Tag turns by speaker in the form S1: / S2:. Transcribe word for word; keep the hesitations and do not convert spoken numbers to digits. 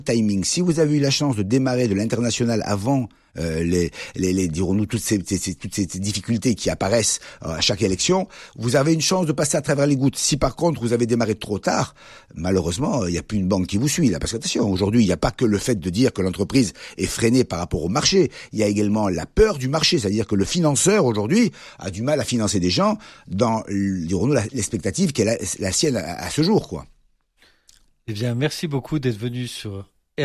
S1: timing. Si vous avez eu la chance de démarrer de l'international avant euh, les, les, les dirons-nous toutes ces, ces, toutes ces difficultés qui apparaissent euh, à chaque élection, vous avez une chance de passer à travers les gouttes. Si par contre vous avez démarré trop tard, malheureusement il n'y a plus une banque qui vous suit là. Parce que attention, aujourd'hui il n'y a pas que le fait de dire que l'entreprise est freinée par rapport au marché. Il y a également la peur du marché, c'est-à-dire que le financeur aujourd'hui a du mal à financer des gens dans dirons-nous l'expectative qu'elle a la sienne à, à ce jour, quoi.
S2: Eh bien, merci beaucoup d'être venu sur